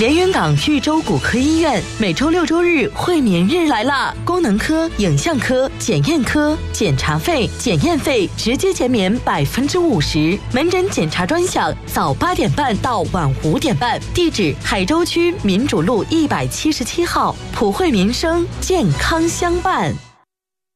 连云港豫州骨科医院每周6、周日惠民日来啦！功能科、影像科、检验科检查费、检验费直接减免50%，门诊检查专项早8点半到晚5点半。地址：海州区民主路177号，普惠民生，健康相伴。